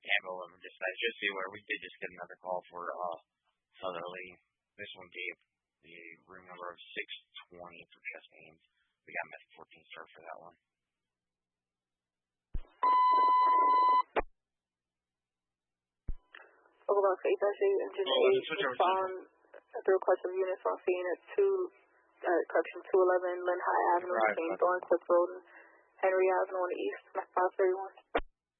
Campbell and dispatch just see where we did just get another call for Southerly. This one gave the room number of 620 for chest pains. We got Med 14 star for that one. Overall, 8-8, Engine 8, respond at the request of units on scene at 211 Lynn High Avenue, between Thorncliff Road and Henry Avenue on the east, 531.